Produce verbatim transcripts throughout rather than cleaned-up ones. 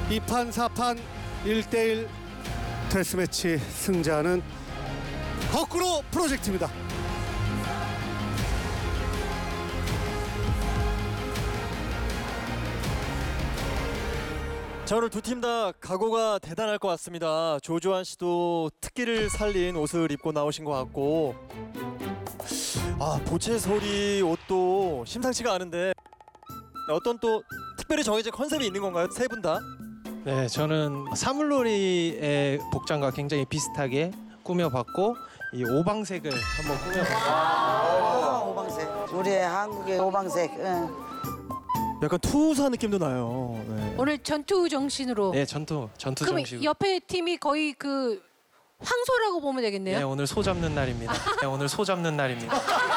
이 판 사 판 일 대일 데스매치 승자는 거꾸로 프로젝트입니다. 자, 오늘 두 팀 다 각오가 대단할 것 같습니다. 조조한 씨도 특기를 살린 옷을 입고 나오신 것 같고, 아, 보채소리 옷도 심상치가 않은데 어떤 또 특별히 정해진 컨셉이 있는 건가요? 세 분 다? 네, 저는 사물놀이의 복장과 굉장히 비슷하게 꾸며봤고 이 오방색을 한번 꾸며봤어요. 오방색. 우리의 한국의 오방색. 응. 약간 투우사 느낌도 나요. 네. 오늘 전투 정신으로. 네, 전투 전투 그럼 정식. 옆에 팀이 거의 그 황소라고 보면 되겠네요. 네, 오늘 소 잡는 날입니다. 네, 오늘 소 잡는 날입니다.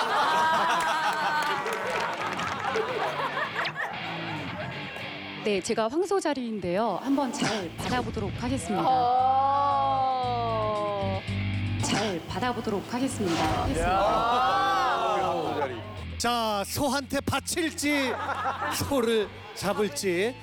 네, 제가 황소 자리인데요. 한번 잘 받아보도록 하겠습니다. 어... 잘 받아보도록 하겠습니다. 자, 소한테 바칠지 소를 잡을지.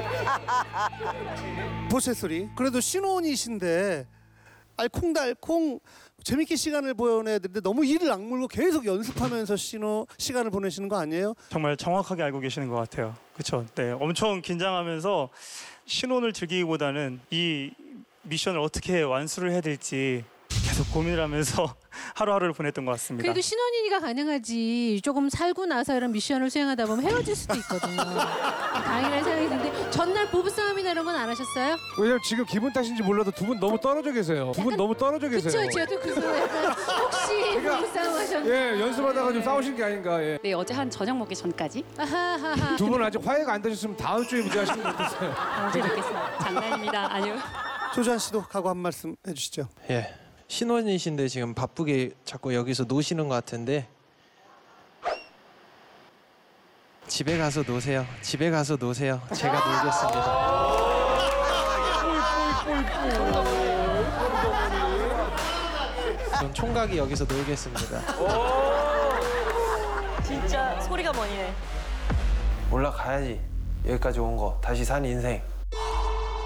보채소리. 그래도 신혼이신데 알콩달콩 재밌게 시간을 보내야 되는데 너무 이를 악물고 계속 연습하면서 신호 시간을 보내시는 거 아니에요? 정말 정확하게 알고 계시는 것 같아요. 그렇죠? 네, 엄청 긴장하면서 신혼을 즐기기보다는 이 미션을 어떻게 완수를 해야 될지 계속 고민을 하면서 하루하루를 보냈던 것 같습니다. 그래도 신혼이니까 가능하지. 조금 살고 나서 이런 미션을 수행하다 보면 헤어질 수도 있거든요. 다행이라는 생각이 드는데 전날 부부싸움이나 이런 건 안 하셨어요? 왜냐면 지금 기분 탓인지 몰라도 두 분 너무 떨어져 계세요. 두 분 너무 떨어져 계세요. 그쵸, 저도 그거 약간 혹시 부부싸움 하셨나요? 예, 연습하다가 좀 싸우신 게 아닌가. 예. 네, 어제 한 저녁 먹기 전까지. 아하하하. 두 분 아직 화해가 안 되셨으면 다음 주에 문제하시는 것 같았어요. 언제 뵙겠습니다. 장난입니다. 아니요. 조조한 씨도 각오 한 말씀 해주시죠. 예, 신혼이신데 지금 바쁘게 자꾸 여기서 노시는 것 같은데 집에 가서 노세요. 집에 가서 노세요. 제가 놀겠습니다. 전 총각이 여기서 놀겠습니다. 진짜 소리가 머니네. 올라가야지. 여기까지 온 거 다시 산 인생.